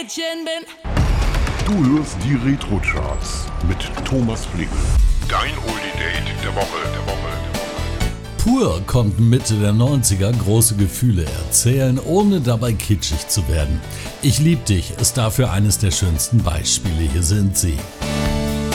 Mädchen bin. Du hörst die Retro-Charts mit Thomas Flegel. Dein Oldie-Date der Woche. Pur konnte Mitte der 90er große Gefühle erzählen, ohne dabei kitschig zu werden. Ich lieb dich ist dafür eines der schönsten Beispiele. Hier sind sie.